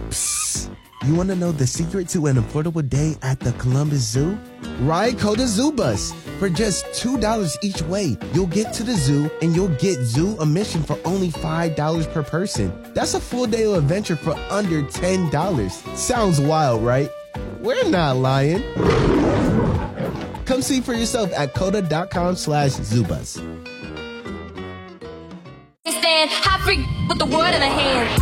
You want to know the secret to an affordable day at the Columbus Zoo? Ride Coda Zoo Bus. For just $2 each way, you'll get to the zoo and you'll get zoo admission for only $5 per person. That's a full day of adventure for under $10. Sounds wild, right? We're not lying. Come see for yourself at coda.com/zoobus. Stand high freak with the word in a hand.